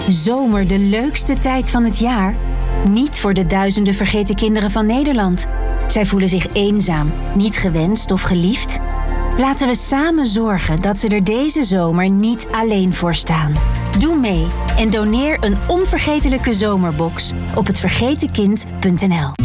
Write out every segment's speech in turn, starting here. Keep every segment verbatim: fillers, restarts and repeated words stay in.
Zomer de leukste tijd van het jaar? Niet voor de duizenden vergeten kinderen van Nederland. Zij voelen zich eenzaam, niet gewenst of geliefd. Laten we samen zorgen dat ze er deze zomer niet alleen voor staan. Doe mee en doneer een onvergetelijke zomerbox op het vergeten kind punt n l.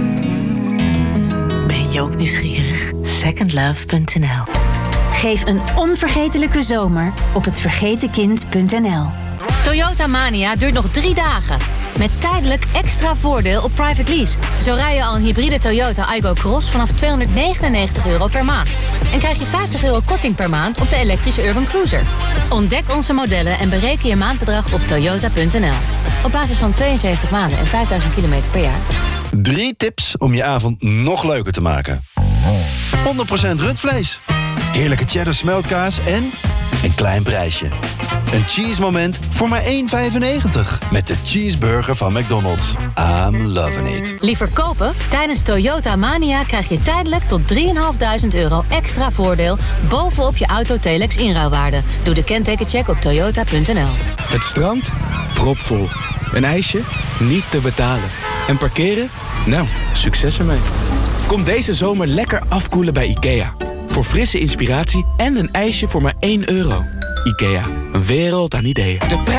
Ben je ook nieuwsgierig? second love punt n l. Geef een onvergetelijke zomer op het vergeten kind punt n l. Toyota Mania duurt nog drie dagen. Met tijdelijk extra voordeel op private lease. Zo rij je al een hybride Toyota Aygo Cross vanaf tweehonderdnegenennegentig euro per maand. En krijg je vijftig euro korting per maand op de elektrische Urban Cruiser. Ontdek onze modellen en bereken je maandbedrag op toyota punt n l. Op basis van tweeënzeventig maanden en vijfduizend kilometer per jaar. Drie tips om je avond nog leuker te maken. honderd procent rundvlees. Heerlijke cheddar smeltkaas en een klein prijsje. Een cheese moment voor maar één vijfennegentig. Met de cheeseburger van McDonald's. I'm loving it. Liever kopen? Tijdens Toyota Mania krijg je tijdelijk tot drieduizend vijfhonderd euro extra voordeel bovenop je Autotelex inruilwaarde. Doe de kentekencheck op toyota punt n l. Het strand? Propvol. Een ijsje? Niet te betalen. En parkeren? Nou, succes ermee. Kom deze zomer lekker afkoelen bij IKEA. Voor frisse inspiratie en een ijsje voor maar één euro. IKEA, een wereld aan ideeën. De